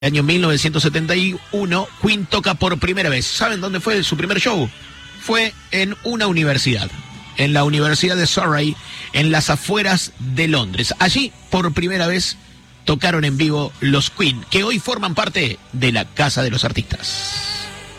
Año 1971, Queen toca por primera vez. ¿Saben dónde fue su primer show? Fue en una universidad, en la Universidad de Surrey, en las afueras de Londres. Allí, por primera vez, tocaron en vivo los Queen, que hoy forman parte de la Casa de los Artistas.